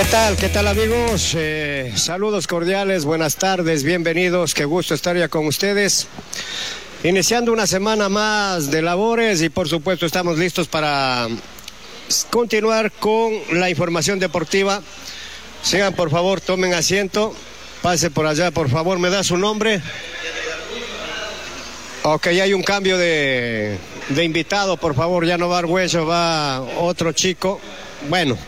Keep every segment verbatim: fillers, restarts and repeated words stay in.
tal? ¿Qué tal, amigos? Eh, saludos cordiales, buenas tardes, bienvenidos, qué gusto estar ya con ustedes. Iniciando una semana más de labores y por supuesto estamos listos para continuar con la información deportiva. Sigan, por favor, tomen asiento, pase por allá, por favor, ¿me da su nombre? Ok, hay un cambio de, de invitado, por favor, ya no va Argüello, va otro chico. Bueno.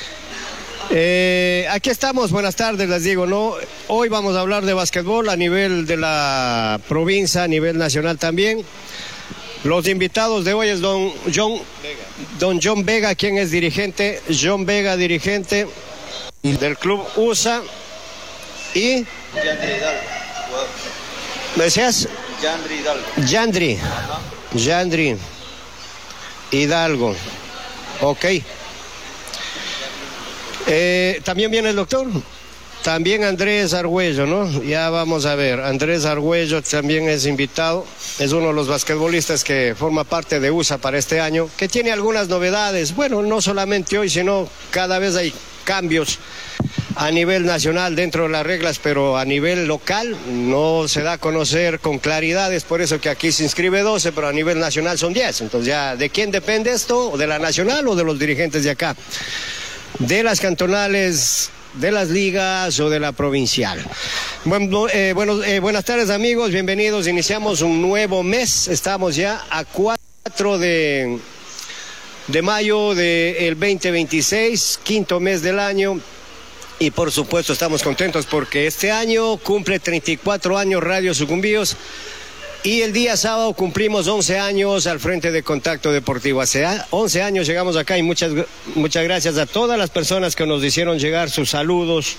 Eh, aquí estamos, buenas tardes, les digo, ¿no? Hoy vamos a hablar de básquetbol a nivel de la provincia, a nivel nacional también. Los invitados de hoy es don John Vega, don John Vega, quien es dirigente, John Vega, dirigente del club U S A, y... Yandri Hidalgo. ¿Me decías? Yandri Hidalgo. Yandri, Yandri Hidalgo, ok. Eh, también viene el doctor, también Andrés Argüello, ¿no? Ya vamos a ver, Andrés Argüello también es invitado, es uno de los basquetbolistas que forma parte de U S A para este año, que tiene algunas novedades, bueno, no solamente hoy, sino cada vez hay cambios a nivel nacional dentro de las reglas, pero a nivel local no se da a conocer con claridad, es por eso que aquí se inscribe doce, pero a nivel nacional son diez, entonces ya, ¿de quién depende esto? ¿De la nacional o de los dirigentes de acá? De las cantonales, de las ligas o de la provincial. Bueno, eh, bueno eh, buenas tardes, amigos, bienvenidos. Iniciamos un nuevo mes, estamos ya a cuatro de, de mayo del veinte veintiséis, quinto mes del año. Y por supuesto estamos contentos porque este año cumple treinta y cuatro años Radio Sucumbíos. Y el día sábado cumplimos once años al frente de Contacto Deportivo. Hace once años llegamos acá y muchas, muchas gracias a todas las personas que nos hicieron llegar sus saludos,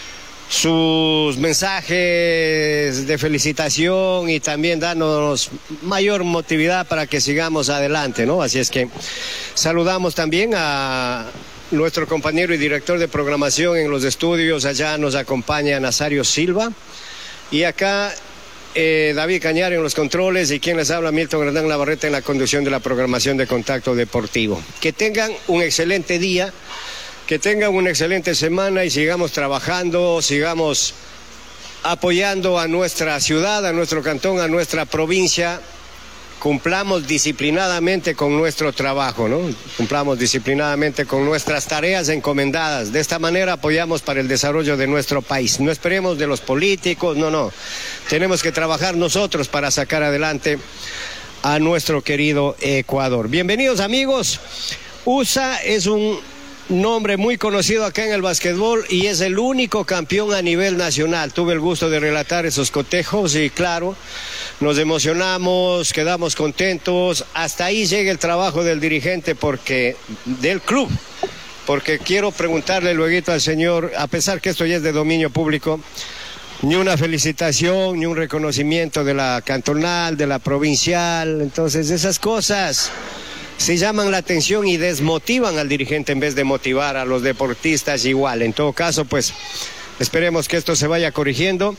sus mensajes de felicitación y también darnos mayor motividad para que sigamos adelante, ¿no? Así es que saludamos también a nuestro compañero y director de programación en los estudios. Allá nos acompaña Nazario Silva y acá... Eh, David Cañar en los controles y quien les habla, Milton Grandán Navarrete, en la conducción de la programación de Contacto Deportivo. Que tengan un excelente día, que tengan una excelente semana y sigamos trabajando, sigamos apoyando a nuestra ciudad, a nuestro cantón, a nuestra provincia. Cumplamos disciplinadamente con nuestro trabajo, ¿no? Cumplamos disciplinadamente con nuestras tareas encomendadas. De esta manera apoyamos para el desarrollo de nuestro país. No esperemos de los políticos, no, no. Tenemos que trabajar nosotros para sacar adelante a nuestro querido Ecuador. Bienvenidos, amigos. U S A es un nombre muy conocido acá en el básquetbol y es el único campeón a nivel nacional. Tuve el gusto de relatar esos cotejos y claro, nos emocionamos, quedamos contentos. Hasta ahí llega el trabajo del dirigente porque del club, porque quiero preguntarle luego al señor, a pesar que esto ya es de dominio público, ni una felicitación, ni un reconocimiento de la cantonal, de la provincial. Entonces esas cosas se llaman la atención y desmotivan al dirigente en vez de motivar a los deportistas igual. En todo caso, pues esperemos que esto se vaya corrigiendo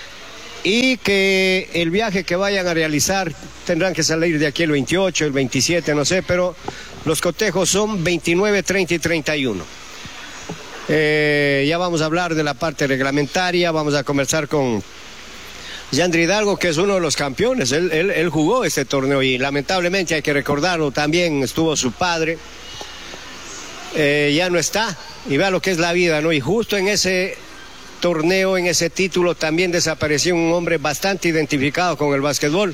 y que el viaje que vayan a realizar tendrán que salir de aquí el veintiocho, el veintisiete, no sé, pero los cotejos son veintinueve, treinta y treinta y uno. Eh, ya vamos a hablar de la parte reglamentaria, vamos a conversar con Yandri Hidalgo, que es uno de los campeones. Él, él, él jugó este torneo y lamentablemente hay que recordarlo, también estuvo su padre, eh, ya no está, y vea lo que es la vida, ¿no? Y justo en ese torneo, en ese título, también desapareció un hombre bastante identificado con el básquetbol,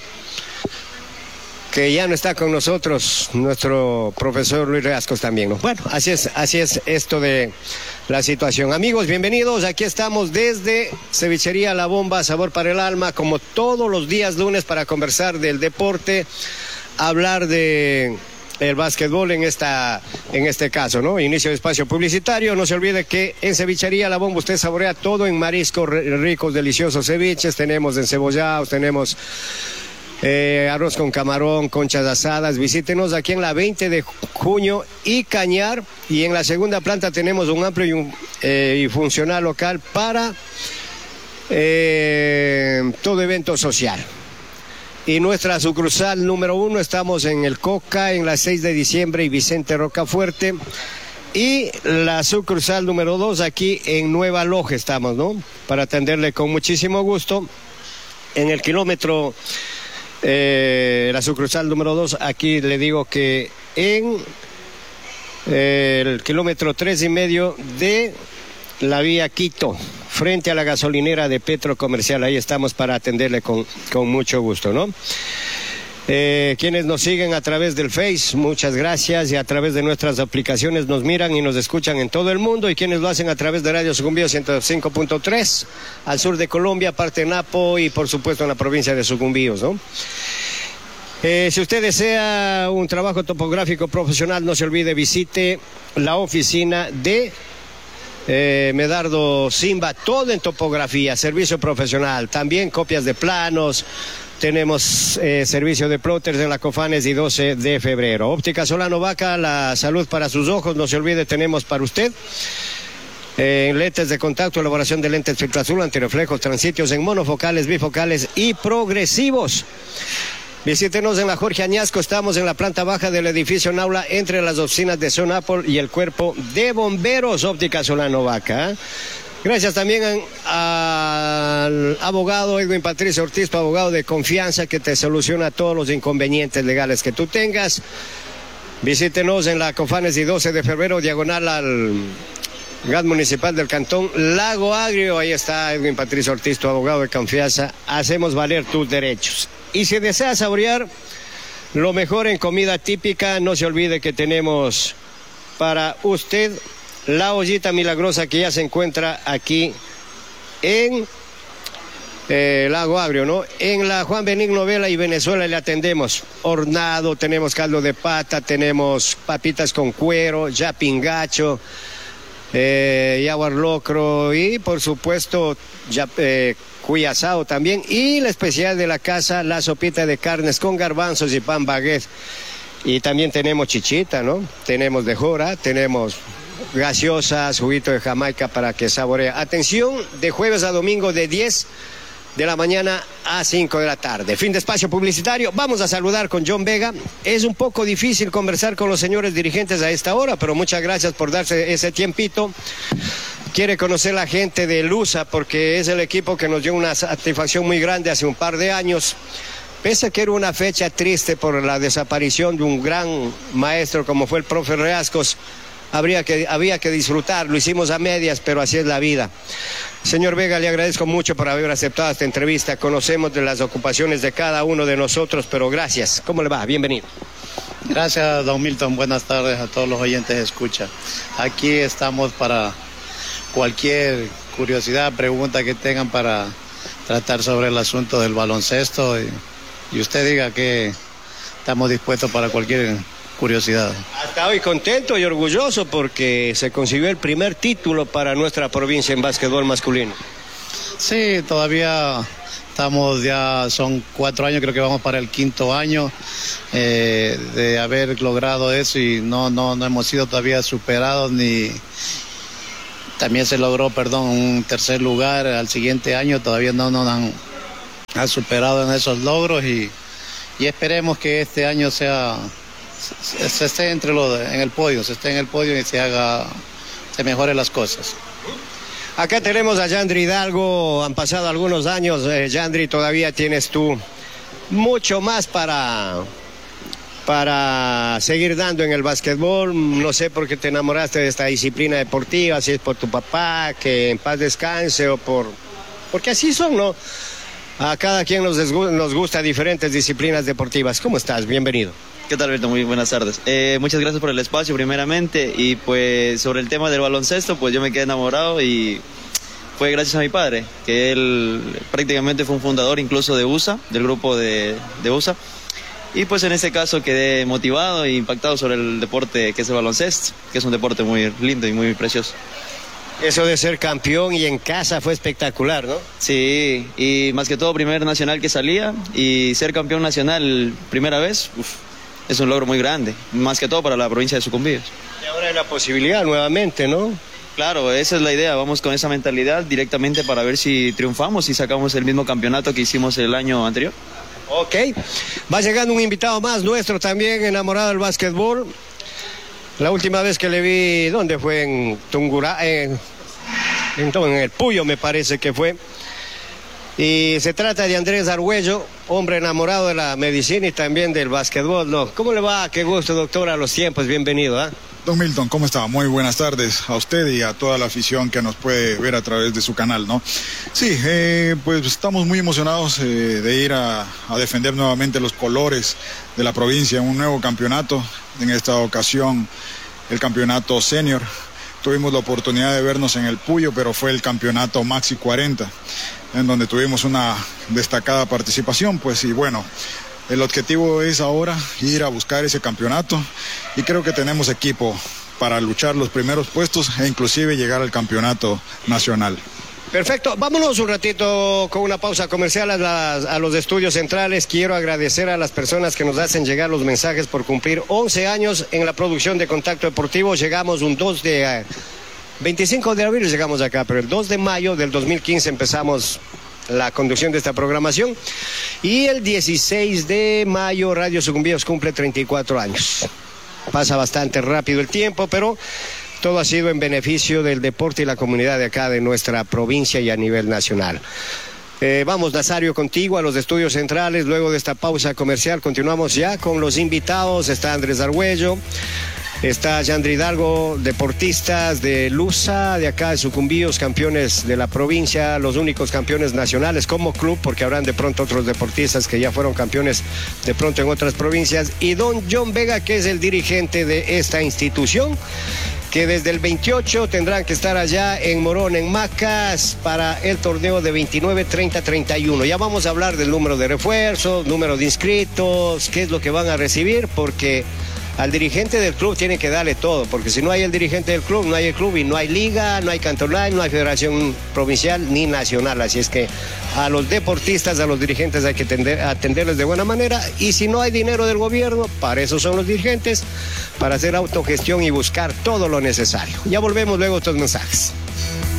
que ya no está con nosotros, nuestro profesor Luis Reascos también, ¿no? Bueno, así es, así es esto de la situación. Amigos, bienvenidos, aquí estamos desde Cevichería La Bomba, sabor para el alma, como todos los días lunes para conversar del deporte, hablar de el básquetbol en esta, en este caso, ¿no? Inicio de espacio publicitario. No se olvide que en Cevichería La Bomba usted saborea todo en mariscos ricos, deliciosos ceviches, tenemos encebollados, tenemos Eh, arroz con camarón, conchas asadas. Visítenos aquí en la veinte de junio y Cañar, y en la segunda planta tenemos un amplio y, un, eh, y funcional local para eh, todo evento social. Y nuestra sucursal número uno, estamos en el Coca, en la seis de diciembre y Vicente Rocafuerte, y la sucursal número dos aquí en Nueva Loja estamos, ¿no? Para atenderle con muchísimo gusto en el kilómetro, eh, la sucursal número dos, aquí le digo que en eh, el kilómetro tres y medio de la vía Quito, frente a la gasolinera de Petro Comercial, ahí estamos para atenderle con, con mucho gusto, ¿no? Eh, quienes nos siguen a través del Face, muchas gracias, y a través de nuestras aplicaciones nos miran y nos escuchan en todo el mundo, y quienes lo hacen a través de Radio Sucumbíos ciento cinco punto tres al sur de Colombia, parte de Napo y por supuesto en la provincia de Sucumbíos, ¿no? Eh, si usted desea un trabajo topográfico profesional, no se olvide, visite la oficina de eh, Medardo Simba, todo en topografía, servicio profesional, también copias de planos. Tenemos eh, servicio de plotters en la Cofanes y doce de febrero. Óptica Solano Vaca, la salud para sus ojos, no se olvide, tenemos para usted eh, lentes de contacto, elaboración de lentes filtro azul, antirreflejos, transitios en monofocales, bifocales y progresivos. Visítenos en la Jorge Añasco, estamos en la planta baja del edificio Naula, entre las oficinas de Sonapol y el cuerpo de bomberos. Óptica Solano Vaca. Gracias también al abogado Edwin Patricio Ortiz, tu abogado de confianza que te soluciona todos los inconvenientes legales que tú tengas. Visítenos en la Cofanes y doce de febrero, diagonal al G A T municipal del Cantón Lago Agrio. Ahí está Edwin Patricio Ortiz, tu abogado de confianza. Hacemos valer tus derechos. Y si deseas saborear lo mejor en comida típica, no se olvide que tenemos para usted la ollita milagrosa, que ya se encuentra aquí en eh, Lago Agrio, ¿no? En la Juan Benigno Vela y Venezuela le atendemos hornado, tenemos caldo de pata, tenemos papitas con cuero, ya pingacho, eh, yaguar locro y por supuesto ya eh, cuy asado también, y la especial de la casa, la sopita de carnes con garbanzos y pan baguette. Y también tenemos chichita, ¿no? Tenemos de jora, tenemos gaseosas, juguito de Jamaica para que saboree. Atención, de jueves a domingo de diez de la mañana a cinco de la tarde. Fin de espacio publicitario. Vamos a saludar con John Vega. Es un poco difícil conversar con los señores dirigentes a esta hora, pero muchas gracias por darse ese tiempito. Quiere conocer la gente de Lusa porque es el equipo que nos dio una satisfacción muy grande hace un par de años. Pese a que era una fecha triste por la desaparición de un gran maestro como fue el profe Reascos, Habría que, había que disfrutar, lo hicimos a medias, pero así es la vida. Señor Vega, le agradezco mucho por haber aceptado esta entrevista. Conocemos de las ocupaciones de cada uno de nosotros, pero gracias. ¿Cómo le va? Bienvenido. Gracias, don Milton. Buenas tardes a todos los oyentes de escucha. Aquí estamos para cualquier curiosidad, pregunta que tengan para tratar sobre el asunto del baloncesto. Y, y usted diga que estamos dispuestos para cualquier curiosidad. Hasta hoy contento y orgulloso porque se consiguió el primer título para nuestra provincia en básquetbol masculino. Sí, todavía estamos, ya son cuatro años, creo que vamos para el quinto año eh, de haber logrado eso y no, no, no hemos sido todavía superados ni... También se logró, perdón, un tercer lugar al siguiente año, todavía no nos han, han superado en esos logros y, y esperemos que este año sea... Se, se esté entre los, en el podio, se esté en el podio y se haga, se mejoren las cosas. Acá tenemos a Yandri Hidalgo, han pasado algunos años, eh, Yandri, todavía tienes tú mucho más para, para seguir dando en el básquetbol. No sé por qué te enamoraste de esta disciplina deportiva, si es por tu papá, que en paz descanse, o por... porque así son, ¿no? A cada quien nos, nos gusta diferentes disciplinas deportivas. ¿Cómo estás? Bienvenido. ¿Qué tal, Alberto? Muy buenas tardes. Eh, muchas gracias por el espacio, primeramente. Y pues sobre el tema del baloncesto, pues yo me quedé enamorado y fue gracias a mi padre, que él prácticamente fue un fundador incluso de U S A, del grupo de, de U S A. Y pues en este caso quedé motivado e impactado sobre el deporte que es el baloncesto, que es un deporte muy lindo y muy precioso. Eso de ser campeón y en casa fue espectacular, ¿no? Sí, y más que todo primer nacional que salía y ser campeón nacional primera vez, uf, es un logro muy grande, más que todo para la provincia de Sucumbíos. Y ahora hay la posibilidad nuevamente, ¿no? Claro, esa es la idea, vamos con esa mentalidad directamente para ver si triunfamos y sacamos el mismo campeonato que hicimos el año anterior. Ok, va llegando un invitado más nuestro también, enamorado del básquetbol. La última vez que le vi, ¿dónde fue? En Tungurá, en, en, en el Puyo me parece que fue. Y se trata de Andrés Argüello, hombre enamorado de la medicina y también del básquetbol, ¿no? ¿Cómo le va? Qué gusto, doctor, a los tiempos, bienvenido, ¿eh? Don Milton, ¿cómo está? Muy buenas tardes a usted y a toda la afición que nos puede ver a través de su canal, ¿no? Sí, eh, pues estamos muy emocionados eh, de ir a, a defender nuevamente los colores de la provincia en un nuevo campeonato, en esta ocasión el campeonato senior. Tuvimos la oportunidad de vernos en el Puyo, pero fue el campeonato Maxi cuarenta, en donde tuvimos una destacada participación, pues, y bueno, el objetivo es ahora ir a buscar ese campeonato y creo que tenemos equipo para luchar los primeros puestos e inclusive llegar al campeonato nacional. Perfecto, vámonos un ratito con una pausa comercial a, las, a los estudios centrales. Quiero agradecer a las personas que nos hacen llegar los mensajes por cumplir once años en la producción de Contacto Deportivo. Llegamos un dos de... veinticinco de abril llegamos acá, pero el dos de mayo del dos mil quince empezamos la conducción de esta programación y el dieciséis de mayo Radio Sucumbíos cumple treinta y cuatro años. Pasa bastante rápido el tiempo, pero todo ha sido en beneficio del deporte y la comunidad de acá de nuestra provincia y a nivel nacional. Eh, vamos, Nazario, contigo a los estudios centrales. Luego de esta pausa comercial continuamos ya con los invitados. Está Andrés Argüello, está Yandri Hidalgo, deportistas de Lusa, de acá de Sucumbíos, campeones de la provincia, los únicos campeones nacionales como club, porque habrán de pronto otros deportistas que ya fueron campeones de pronto en otras provincias, y don John Vega, que es el dirigente de esta institución, que desde el veintiocho tendrán que estar allá en Morón, en Macas, para el torneo de veintinueve, treinta, treinta y uno. Ya vamos a hablar del número de refuerzos, número de inscritos, qué es lo que van a recibir, porque al dirigente del club tiene que darle todo, porque si no hay el dirigente del club, no hay el club y no hay liga, no hay cantonal, no hay federación provincial ni nacional. Así es que a los deportistas, a los dirigentes hay que atender, atenderles de buena manera, y si no hay dinero del gobierno, para eso son los dirigentes, para hacer autogestión y buscar todo lo necesario. Ya volvemos luego a estos mensajes.